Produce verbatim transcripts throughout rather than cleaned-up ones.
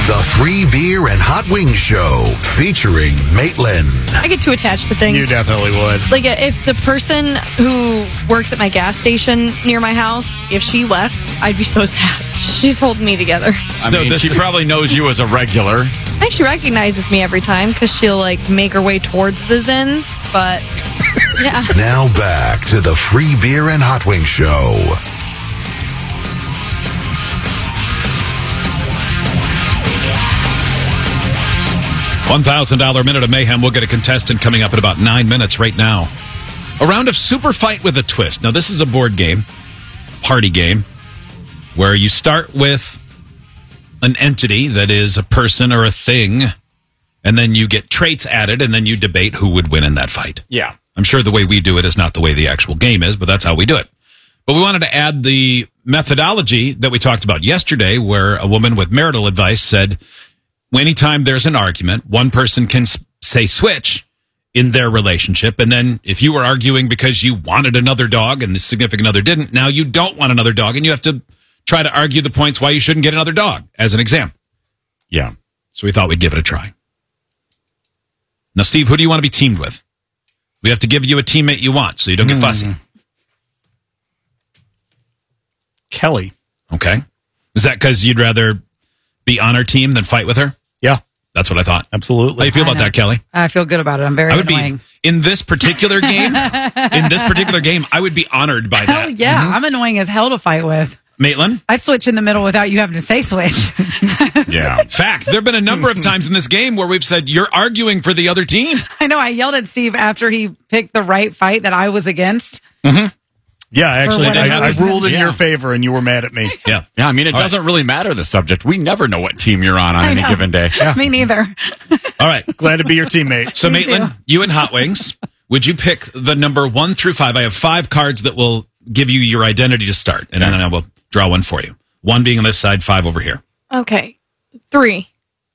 The Free Beer and Hot Wings Show featuring Maitland. I get too attached to things. You definitely would. Like, if the person who works at my gas station near my house, if she left, I'd be so sad. She's holding me together. I so mean, she probably knows you as a regular. I think she recognizes me every time because she'll, like, make her way towards the Zins, but, yeah. Now back to the Free Beer and Hot Wings Show. one thousand dollars Minute of Mayhem. We'll get a contestant coming up in about nine minutes right now. A round of Super Fight with a Twist. Now, this is a board game, party game, where you start with an entity that is a person or a thing, and then you get traits added, and then you debate who would win in that fight. Yeah. I'm sure the way we do it is not the way the actual game is, but that's how we do it. But we wanted to add the methodology that we talked about yesterday, where a woman with marital advice said, anytime there's an argument, one person can say switch in their relationship. And then if you were arguing because you wanted another dog and the significant other didn't, now you don't want another dog and you have to try to argue the points why you shouldn't get another dog, as an example. Yeah. So we thought we'd give it a try. Now, Steve, who do you want to be teamed with? We have to give you a teammate you want so you don't get fussy. Mm. Kelly. Okay. Is that because you'd rather be on our team than fight with her? Yeah. That's what I thought. Absolutely. How do you feel about that, Kelly? I feel good about it. I'm very I would annoying. Be, in this particular game, in this particular game, I would be honored by hell that. yeah. Mm-hmm. I'm annoying as hell to fight with. Maitland? I switch in the middle without you having to say switch. Yeah. Fact. There have been a number of times in this game where we've said, you're arguing for the other team. I know. I yelled at Steve after he picked the right fight that I was against. Mm-hmm. Yeah, actually, I, I ruled in yeah. your favor, and you were mad at me. Yeah, yeah. I mean, it All doesn't right. really matter the subject. We never know what team you're on on I any know. given day. Yeah. Me neither. All right, glad to be your teammate. So, Me Maitland, too. you and Hot Wings, would you pick the number one through five? I have five cards that will give you your identity to start, and then I will draw one for you. One being on this side, five over here. Okay. Three.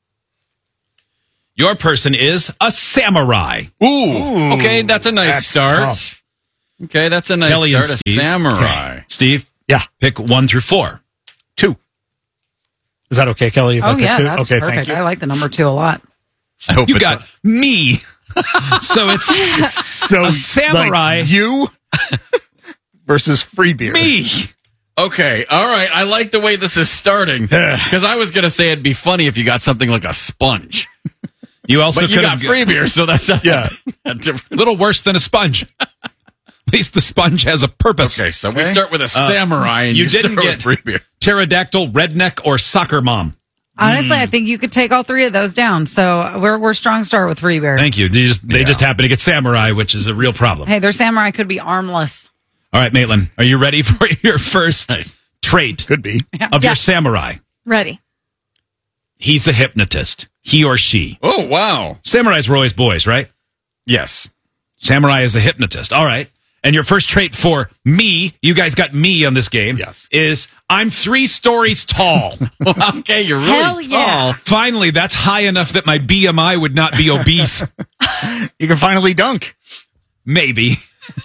Your person is a samurai. Ooh, Ooh okay, that's a nice that's start. Tough. Okay, that's a nice Kelly start. and A Steve. samurai. Okay. Steve? Yeah. Pick one through four. Two. Is that okay, Kelly? If I Oh, pick yeah, two? that's okay, perfect. thank you. I like the number two a lot. I hope You it's got a- me. So it's So a samurai. like you versus free beer. Me. Okay, all right. I like the way this is starting because I was going to say it'd be funny if you got something like a sponge. You also But you could got have free beer, so that's a, Yeah. a different. a little worse than a sponge. At least the sponge has a purpose. Okay, so we Okay. start with a samurai, and you you, didn't start get- with free beer. Pterodactyl, redneck, or soccer mom. Honestly, I think you could take all three of those down. So we're we're strong start with free beer. Thank you. They just they Yeah. just happen to get samurai, which is a real problem. Hey, their samurai could be armless. All right, Maitland, are you ready for your first trait Could be. of Yeah. your samurai? Ready. He's a hypnotist. He or she. Oh wow! Samurais were always boys, right? Yes. Samurai is a hypnotist. All right. And your first trait for me, you guys got me on this game, Yes. is I'm three stories tall. Okay, you're really Hell tall. yeah. Finally, that's high enough that my B M I would not be obese. You can finally dunk. Maybe.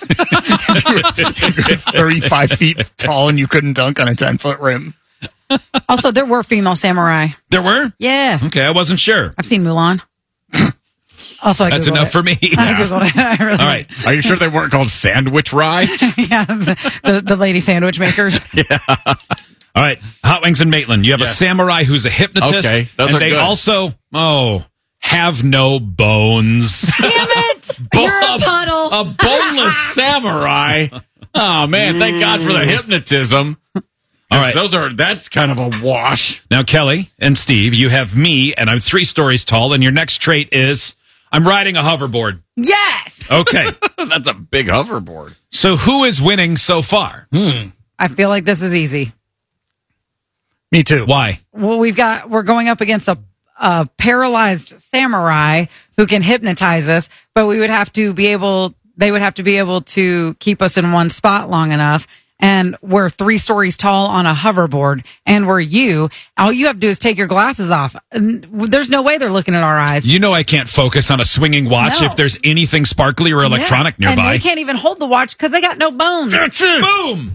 If you're thirty-five feet tall and you couldn't dunk on a ten-foot rim. Also, there were female samurai. There were? Yeah. Okay, I wasn't sure. I've seen Mulan. Also, I That's Googled enough it. for me. I Googled it. I really, All right. Are you sure they weren't called sandwich rye? Yeah, the, the, the lady sandwich makers. All right. Hot Wings and Maitland, you have Yes. a samurai who's a hypnotist. Okay, those and are they good. also, oh, have no bones. Damn it! You're a puddle. A boneless samurai. Oh man, thank God for the hypnotism. All right. Those are that's kind of a wash. Now, Kelly and Steve, you have me, and I'm three stories tall, and your next trait is I'm riding a hoverboard. Yes. Okay. That's a big hoverboard. So who is winning so far? I feel like this is easy. Me too. Why? Well, we've got we're going up against a, a paralyzed samurai who can hypnotize us, but we would have to be able. They would have to be able to keep us in one spot long enough. And we're three stories tall on a hoverboard, and we're you. All you have to do is take your glasses off. And there's no way they're looking at our eyes. You know I can't focus on a swinging watch No. if there's anything sparkly or electronic Yeah. nearby. And they can't even hold the watch because they got no bones. Boom!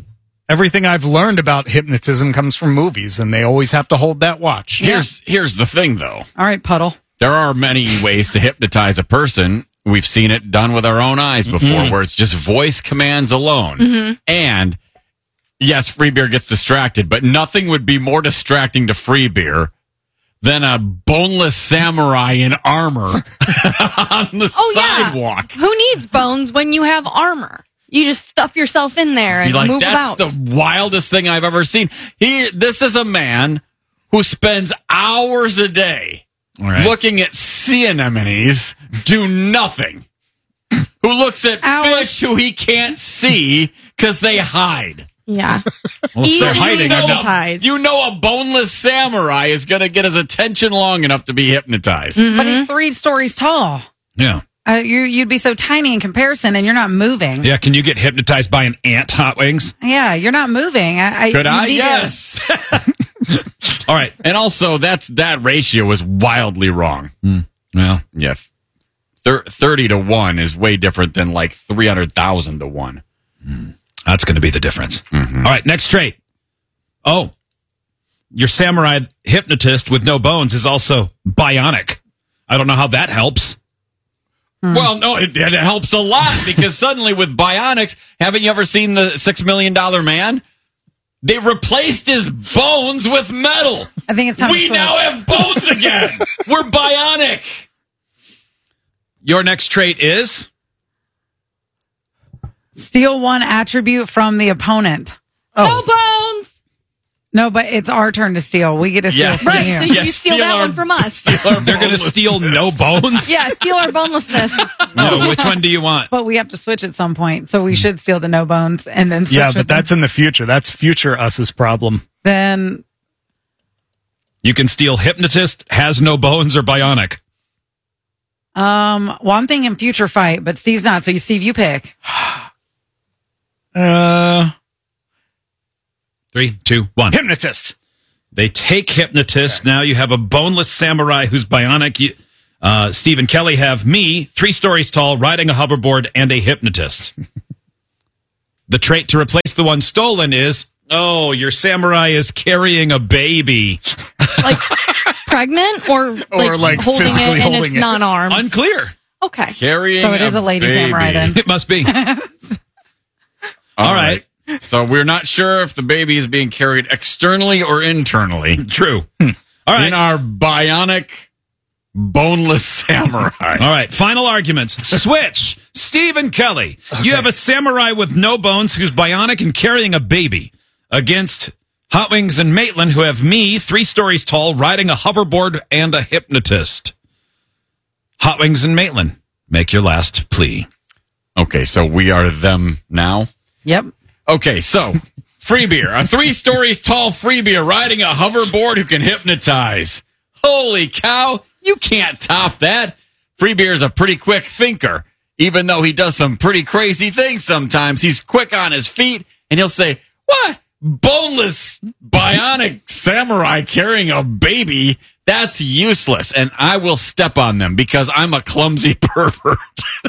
Everything I've learned about hypnotism comes from movies, and they always have to hold that watch. Here's here's the thing, though. All right, Puddle. There are many ways to hypnotize a person. We've seen it done with our own eyes before, mm-hmm. where it's just voice commands alone. Mm-hmm. And yes, Free Beer gets distracted, but nothing would be more distracting to Free Beer than a boneless samurai in armor on the oh, sidewalk. Yeah. Who needs bones when you have armor? You just stuff yourself in there and like, move that's about. The wildest thing I've ever seen. He, this is a man who spends hours a day right. looking at sea anemones do nothing. Who looks at hours. fish who he can't see because they hide. Yeah. Well, Easy they're hiding. hypnotized. You know a boneless samurai is going to get his attention long enough to be hypnotized. Mm-hmm. But he's three stories tall. Yeah. Uh, you, you'd be so tiny in comparison, and you're not moving. Yeah, can you get hypnotized by an ant, Hot Wings? Yeah, you're not moving. I, I, Could I? Yes. All right. And also, that's that ratio is wildly wrong. Mm. Well, yes. Thir- thirty to one is way different than like three hundred thousand to one. Mm. That's going to be the difference. Mm-hmm. All right, next trait. Oh, your samurai hypnotist with no bones is also bionic. I don't know how that helps. Hmm. Well, no, it, it helps a lot because suddenly with bionics, haven't you ever seen the Six Million Dollar Man? They replaced his bones with metal. I think it's time we to now have bones again. We're bionic. Your next trait is steal one attribute from the opponent. Oh. No bones. No, but it's our turn to steal. We get to steal yeah. from right, you. So you yeah, steal, steal that our, one from us. They're going to steal no bones? Yeah, steal our bonelessness. No, which one do you want? But we have to switch at some point, so we should steal the no bones and then switch. Yeah, but with that's them. in the future. That's future us's problem. Then you can steal hypnotist, has no bones, or bionic. Um, well, I'm thinking future fight, but Steve's not. So you, Steve, you pick. Uh, Three, two, one. hypnotist. They take hypnotist. Now you have a boneless samurai who's bionic. You, uh, Steve and Kelly have me, three stories tall, riding a hoverboard, and a hypnotist. The trait to replace the one stolen is, oh, your samurai is carrying a baby. Like pregnant or like, Or, like, holding physically it and holding it's it. not armed? Unclear. Okay. Carrying So it is a lady baby. samurai then. It must be. All All right. right. So we're not sure if the baby is being carried externally or internally. True. All right. In our bionic, boneless samurai. All right. Final arguments. Switch. Steve and Kelly. Okay. You have a samurai with no bones who's bionic and carrying a baby against Hot Wings and Maitland, who have me, three stories tall, riding a hoverboard and a hypnotist. Hot Wings and Maitland, make your last plea. Okay, so we are them now. Yep. Okay, so Free Beer, a three stories tall Free Beer riding a hoverboard who can hypnotize. Holy cow, you can't top that. Free Beer is a pretty quick thinker, even though he does some pretty crazy things sometimes. He's quick on his feet, and he'll say, what? Boneless, bionic samurai carrying a baby? That's useless, and I will step on them because I'm a clumsy pervert.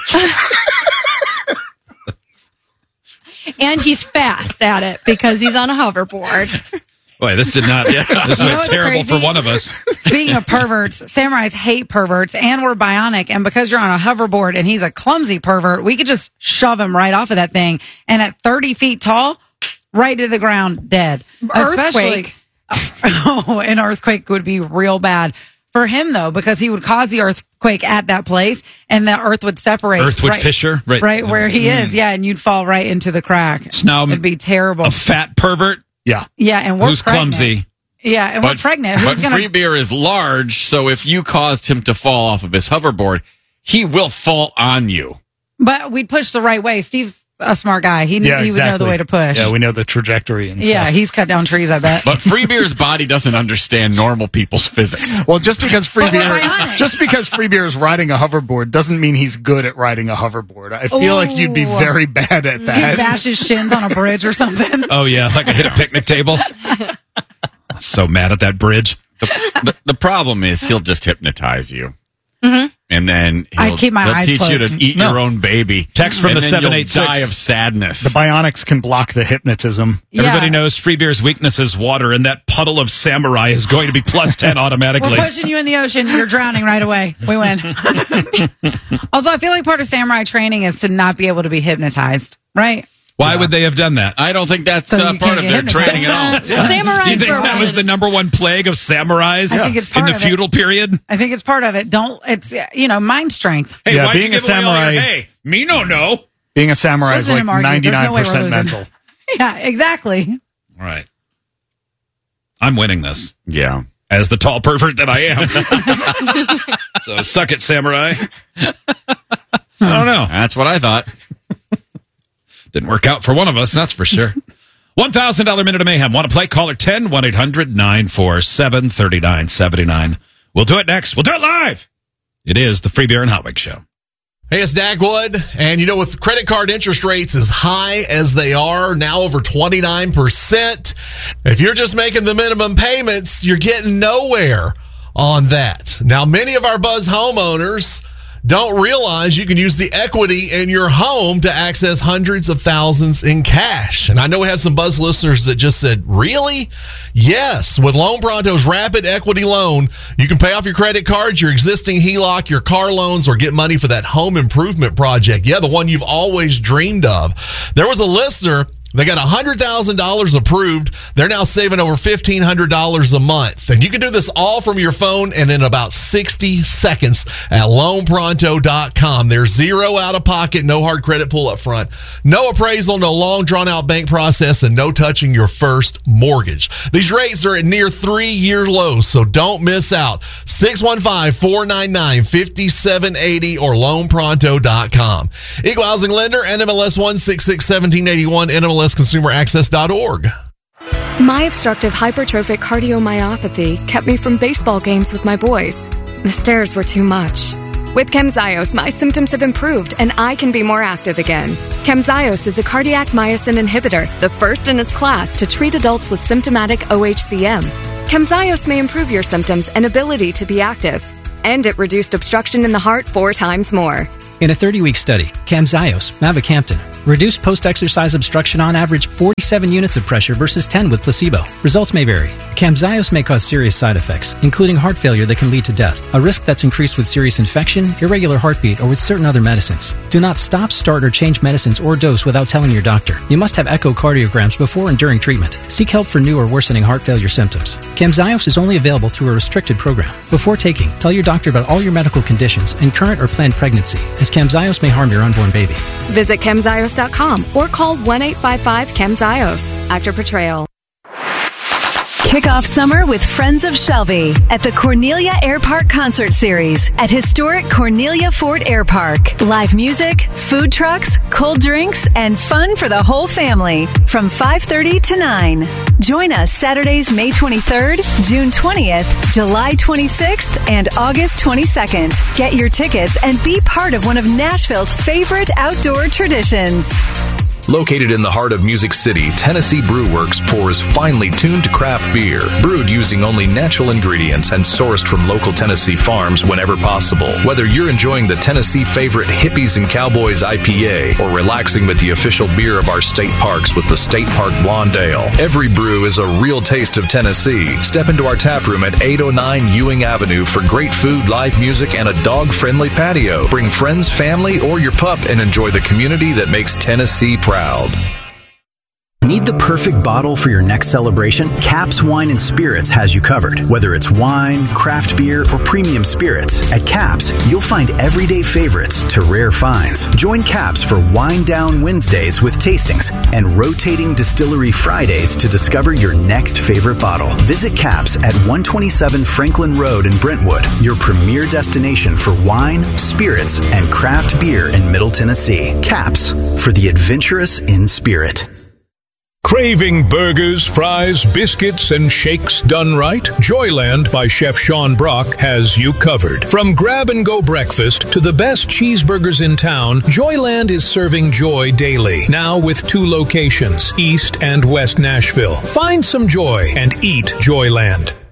And he's fast at it because he's on a hoverboard. Boy, this did not. Yeah. This You know went what's terrible crazy? for one of us. Speaking of perverts, samurais hate perverts, and we're bionic. And because you're on a hoverboard and he's a clumsy pervert, we could just shove him right off of that thing. And at thirty feet tall, right to the ground, dead. Earthquake. Especially, oh, an earthquake would be real bad for him, though, because he would cause the earthquake at that place, and the earth would separate. Earth would right, fissure? Right. right where he is, yeah, and you'd fall right into the crack. So now It'd be terrible. A fat pervert Yeah. Yeah, and we're who's pregnant. clumsy. Yeah, and we're pregnant. But Who's gonna? Free Beer is large, so if you caused him to fall off of his hoverboard, he will fall on you. But we'd push the right way. Steve's a smart guy. He Yeah, he exactly. would know the way to push. Yeah, we know the trajectory and stuff. Yeah, he's cut down trees, I bet. But Free Beer's body doesn't understand normal people's physics. Well, just because Free But we're Beer, bionic. just because Free Beer is riding a hoverboard doesn't mean he's good at riding a hoverboard. I feel like you'd be Ooh. very bad at He'd that. bash his shins on a bridge or something. Oh, yeah, like I hit a picnic table. So mad at that bridge. The, the, the problem is he'll just hypnotize you. Mm-hmm. And then he'll, I'd keep my he'll eyes teach you closed. to eat No. your own baby. Text from and the then seven you'll eight six. die of sadness. The bionics can block the hypnotism. Everybody Yeah. knows Free Beer's weakness is water, and that puddle of samurai is going to be plus ten We're automatically. pushing you in the ocean. You're drowning right away. We win. Also, I feel like part of samurai training is to not be able to be hypnotized, right? Why would they have done that? I don't think that's So uh, you part can't of get their hypnotized. training at all. Uh, Samurais You think were that was the number one plague of samurais I think it's part in the of it. feudal period? I think it's part of it. Don't, it's, you know, mind strength. Hey, Yeah, why'd being you a give away all your samurai- hay? Me no no. Being a samurai is Listen to like him argue. There's no way we're ninety-nine percent losing. mental. Yeah, exactly. All right. I'm winning this. Yeah. As the tall pervert that I am. So suck it, samurai. I don't know. That's what I thought. Didn't work out for one of us, that's for sure. one thousand dollars Minute of Mayhem. Want to play? Caller ten, one eight hundred nine four seven, three nine seven nine. We'll do it next. We'll do it live. It is the Free Beer and Hot Wings Show. Hey, it's Dagwood, and you know, with credit card interest rates as high as they are, now over twenty-nine percent, if you're just making the minimum payments, you're getting nowhere on that. Now, many of our Buzz homeowners don't realize you can use the equity in your home to access hundreds of thousands in cash. And I know we have some Buzz listeners that just said, really? Yes. With Loan Pronto's Rapid Equity Loan, you can pay off your credit cards, your existing H E L O C, your car loans, or get money for that home improvement project. Yeah, the one you've always dreamed of. There was a listener. They got one hundred thousand dollars approved. They're now saving over fifteen hundred dollars a month. And you can do this all from your phone and in about sixty seconds at loan pronto dot com. There's zero out of pocket, no hard credit pull up front, no appraisal, no long drawn out bank process, and no touching your first mortgage. These rates are at near three year lows, so don't miss out. six one five, four nine nine, five seven eight zero or loan pronto dot com. Equal Housing Lender, N M L S one six six one seven eight one, N M L S consumer access dot org. My obstructive hypertrophic cardiomyopathy kept me from baseball games with my boys. The stairs were too much. With Camzyos, my symptoms have improved and I can be more active again. Camzyos is a cardiac myosin inhibitor, the first in its class to treat adults with symptomatic O H C M. Camzyos may improve your symptoms and ability to be active. And it reduced obstruction in the heart four times more. In a thirty-week study, Camzyos, mavacamten, reduced post-exercise obstruction on average forty-seven units of pressure versus ten with placebo. Results may vary. Camzyos may cause serious side effects, including heart failure that can lead to death, a risk that's increased with serious infection, irregular heartbeat, or with certain other medicines. Do not stop, start, or change medicines or dose without telling your doctor. You must have echocardiograms before and during treatment. Seek help for new or worsening heart failure symptoms. Camzyos is only available through a restricted program. Before taking, tell your doctor about all your medical conditions and current or planned pregnancy, as Camzyos may harm your unborn baby. Visit camzyos dot com or call one eight five five camzyos. Actor Portrayal. Kick off summer with Friends of Shelby at the Cornelia Air Park Concert Series at historic Cornelia Ford Air Park. Live music, food trucks, cold drinks, and fun for the whole family from five thirty to nine. Join us Saturdays, May twenty-third, June twentieth, July twenty-sixth, and August twenty-second. Get your tickets and be part of one of Nashville's favorite outdoor traditions. Located in the heart of Music City, Tennessee Brew Works pours finely tuned craft beer, brewed using only natural ingredients and sourced from local Tennessee farms whenever possible. Whether you're enjoying the Tennessee favorite Hippies and Cowboys I P A or relaxing with the official beer of our state parks with the State Park Blonde Ale, every brew is a real taste of Tennessee. Step into our tap room at eight oh nine Ewing Avenue for great food, live music, and a dog-friendly patio. Bring friends, family, or your pup and enjoy the community that makes Tennessee proud. Need the perfect bottle for your next celebration? Caps Wine and Spirits has you covered. Whether it's wine, craft beer, or premium spirits, at Caps, you'll find everyday favorites to rare finds. Join Caps for Wine Down Wednesdays with tastings and rotating Distillery Fridays to discover your next favorite bottle. Visit Caps at one twenty-seven Franklin Road in Brentwood, your premier destination for wine, spirits, and craft beer in Middle Tennessee. Caps, for the adventurous in spirit. Craving burgers, fries, biscuits, and shakes done right? Joyland by Chef Sean Brock has you covered. From grab-and-go breakfast to the best cheeseburgers in town, Joyland is serving joy daily. Now with two locations, East and West Nashville. Find some joy and eat Joyland.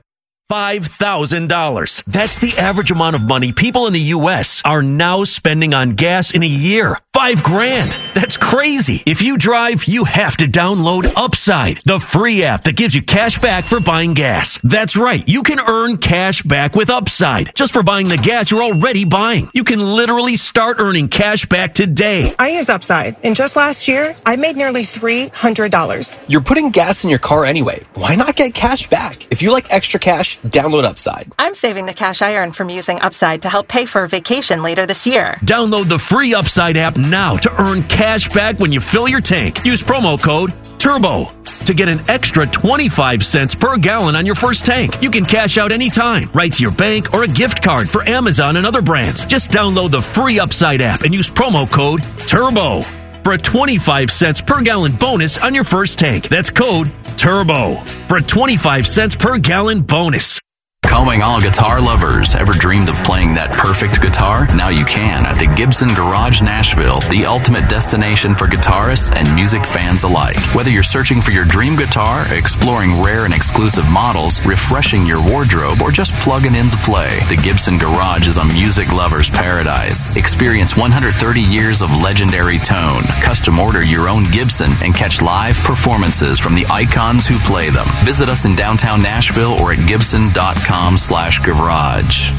five thousand dollars. That's the average amount of money people in the U S are now spending on gas in a year. Five grand. That's crazy. If you drive, you have to download Upside, the free app that gives you cash back for buying gas. That's right. You can earn cash back with Upside just for buying the gas you're already buying. You can literally start earning cash back today. I use Upside, and just last year, I made nearly three hundred dollars. You're putting gas in your car anyway. Why not get cash back? If you like extra cash, download Upside. I'm saving the cash I earn from using Upside to help pay for a vacation later this year. Download the free Upside app now to earn cash back when you fill your tank. Use promo code TURBO to get an extra twenty-five cents per gallon on your first tank. You can cash out anytime, right to your bank or a gift card for Amazon and other brands. Just download the free Upside app and use promo code TURBO for a twenty-five cents per gallon bonus on your first tank. That's code TURBO for a twenty-five cents per gallon bonus. Calling all guitar lovers. Ever dreamed of playing that perfect guitar? Now you can at the Gibson Garage Nashville, the ultimate destination for guitarists and music fans alike. Whether you're searching for your dream guitar, exploring rare and exclusive models, refreshing your wardrobe, or just plugging in to play, the Gibson Garage is a music lover's paradise. Experience one hundred thirty years of legendary tone. Custom order your own Gibson and catch live performances from the icons who play them. Visit us in downtown Nashville or at gibson dot com slash garage.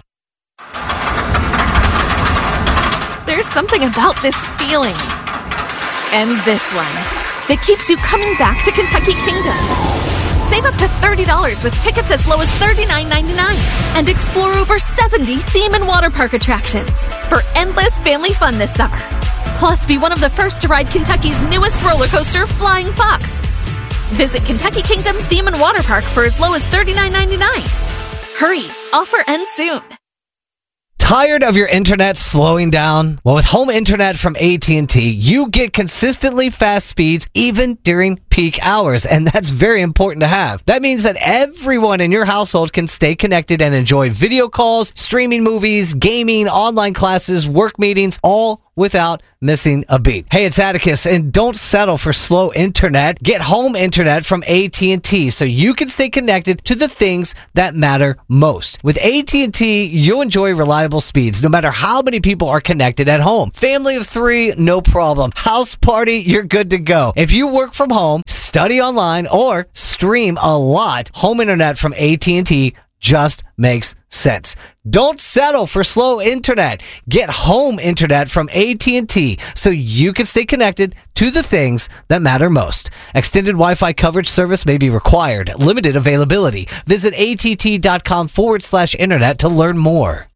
There's something about this feeling and this one that keeps you coming back to Kentucky Kingdom. Save up to thirty dollars with tickets as low as thirty-nine ninety-nine and explore over seventy theme and water park attractions for endless family fun this summer. Plus, be one of the first to ride Kentucky's newest roller coaster, Flying Fox. Visit Kentucky Kingdom Theme and Water Park for as low as thirty-nine ninety-nine. Hurry, offer ends soon. Tired of your internet slowing down? Well, with home internet from A T and T, you get consistently fast speeds even during peak hours, and that's very important to have. That means that everyone in your household can stay connected and enjoy video calls, streaming movies, gaming, online classes, work meetings, all without missing a beat. Hey, it's Atticus, and don't settle for slow internet. Get home internet from A T and T so you can stay connected to the things that matter most. With A T and T, you'll enjoy reliable speeds no matter how many people are connected at home. Family of three, no problem. House party, you're good to go. If you work from home, study online, or stream a lot, home internet from A T and T just makes sense. Don't settle for slow internet. Get home internet from A T and T so you can stay connected to the things that matter most. Extended Wi-Fi coverage service may be required. Limited availability. Visit att.com forward slash internet to learn more.